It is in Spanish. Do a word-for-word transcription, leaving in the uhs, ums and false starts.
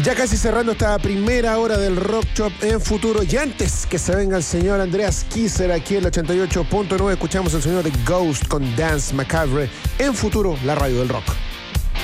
Y ya casi cerrando esta primera hora del Rock Shop en Futuro. Y antes que se venga el señor Andreas Kisser aquí en el ochenta y ocho punto nueve, escuchamos el sonido de Ghost con Dance Macabre en Futuro, la radio del rock.